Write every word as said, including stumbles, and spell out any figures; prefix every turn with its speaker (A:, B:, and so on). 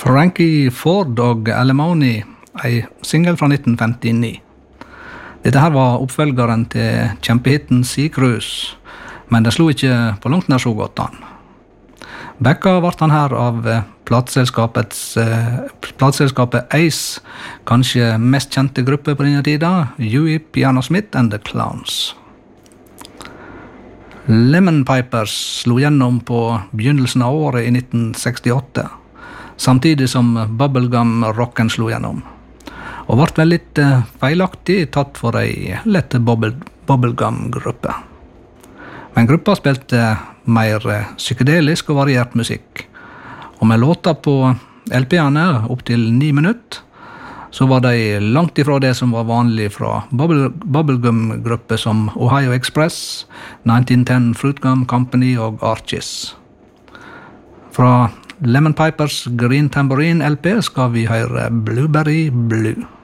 A: Frankie Ford og Alimony, en single fra nitten femtini. Dette her var oppfølgeren til kjempehitten Sea Cruise, men det slo ikke på langt nær så godt an. Backa ble han her av plateselskapets, eh, plateselskapet Ace, kanskje mest kjente gruppe på denne tida, Huey Piano Smith and the Clowns. Lemon Pipers slo gjennom på begynnelsen av året i nitten sekstiåtte, samtidig som bubblegum-rocken slo gjennom, og ble vel litt feilaktig tatt for ei lett bubblegum-gruppe. Men gruppa spilte mer psykedelisk og variert musikk, og med låter på L P-ene opp til ni minutter, så var de langt ifra det som var vanlig fra bubble, bubblegum-grupper som Ohio Express, nitten ten Fruit Gum Company og Archies. Fra Lemon Pipers Green Tambourine L P skal vi høre Blueberry Blue.